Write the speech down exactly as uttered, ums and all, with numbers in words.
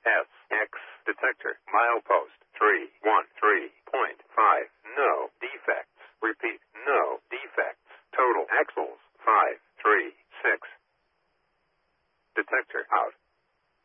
S X detector. Milepost three one three point five. No defects. Repeat, no defects. Total axles five three six. Detector out.